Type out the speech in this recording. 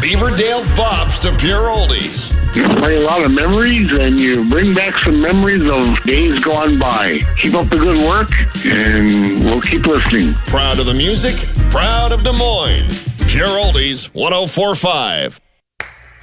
Beaverdale bops to pure oldies. You play a lot of memories, and you bring back some memories of days gone by. Keep up the good work, and we'll keep listening. Proud of the music, proud of Des Moines. Pure Oldies 104.5.